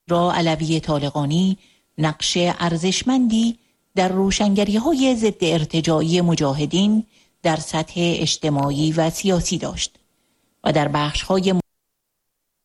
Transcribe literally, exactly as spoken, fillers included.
را علوی طالقانی نقش ارزشمندی در روشنگری‌های ضد ارتجاعی مجاهدین در سطح اجتماعی و سیاسی داشت و در بخش‌های